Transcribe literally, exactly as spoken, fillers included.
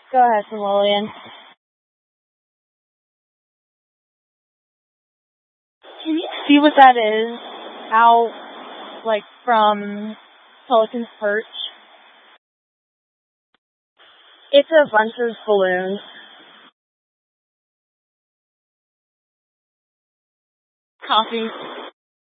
Go ahead, Lillian. Can you see what that is out, like, from Pelican's Perch? It's a bunch of balloons. Coffee.